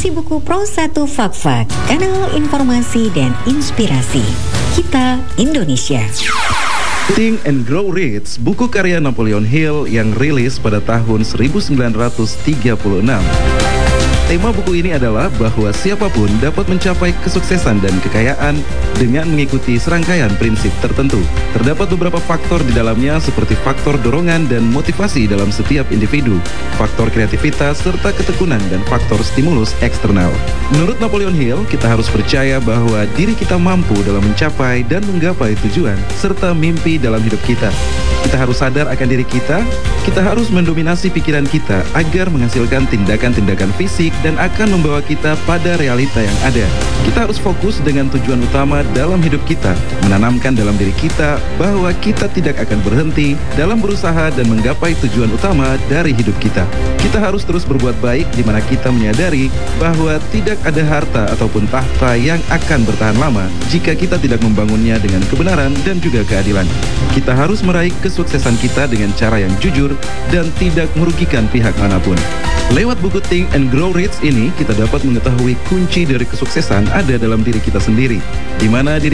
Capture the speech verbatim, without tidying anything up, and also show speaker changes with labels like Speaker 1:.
Speaker 1: Referensi buku Pro satu Fak-Fak, kanal informasi dan inspirasi kita Indonesia.
Speaker 2: Think and Grow Rich, buku karya Napoleon Hill yang rilis pada tahun seribu sembilan ratus tiga puluh enam. Tema buku ini adalah bahwa siapapun dapat mencapai kesuksesan dan kekayaan dengan mengikuti serangkaian prinsip tertentu. Terdapat beberapa faktor di dalamnya seperti faktor dorongan dan motivasi dalam setiap individu, faktor kreativitas serta ketekunan dan faktor stimulus eksternal. Menurut Napoleon Hill, kita harus percaya bahwa diri kita mampu dalam mencapai dan menggapai tujuan serta mimpi dalam hidup kita. Kita harus sadar akan diri kita, kita harus mendominasi pikiran kita agar menghasilkan tindakan-tindakan fisik dan akan membawa kita pada realita yang ada. Kita harus fokus dengan tujuan utama dalam hidup kita, menanamkan dalam diri kita bahwa kita tidak akan berhenti dalam berusaha dan menggapai tujuan utama dari hidup kita. Kita harus terus berbuat baik di mana kita menyadari bahwa tidak ada harta ataupun tahta yang akan bertahan lama jika kita tidak membangunnya dengan kebenaran dan juga keadilan. Kita harus meraih kesuksesan kita dengan cara yang jujur dan tidak merugikan pihak manapun. Lewat buku Think and Grow Rich ini, kita dapat mengetahui kunci dari kesuksesan ada dalam diri kita sendiri, di mana diri